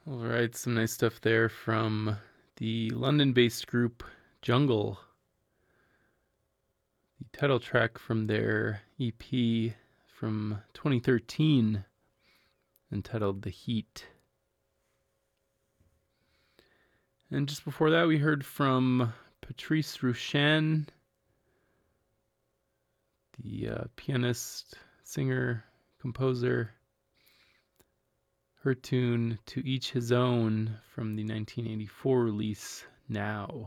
All right, some nice stuff there from the London-based group Jungle. The title track from their EP from 2013, entitled The Heat. And just before that, we heard from Patrice Rushan, the pianist, singer, composer. Her tune To Each His Own from the 1984 release Now.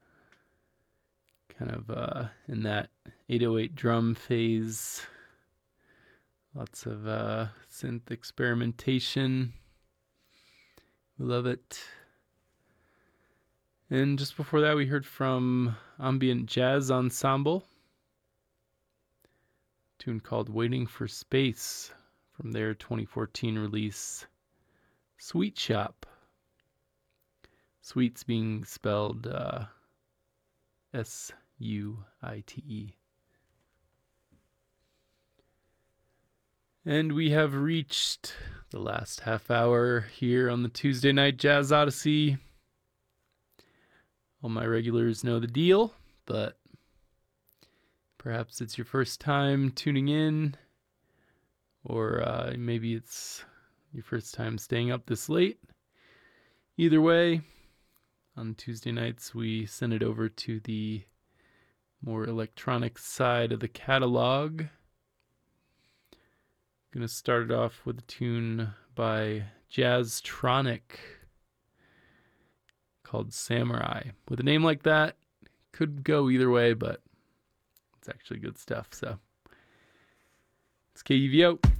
Kind of in that 808 drum phase. Lots of synth experimentation. We love it. And just before that, we heard from Ambient Jazz Ensemble, a tune called Waiting for Space from their 2014 release Sweet Shop. Sweets being spelled S-U-I-T-E. And we have reached the last half hour here on the Tuesday Night Jazz Odyssey. All my regulars know the deal, but perhaps it's your first time tuning in, or maybe it's your first time staying up this late. Either way, on Tuesday nights, we send it over to the more electronic side of the catalog. Gonna start it off with a tune by Jazztronic called Samurai. With a name like that, could go either way, but it's actually good stuff. So, it's KUVO.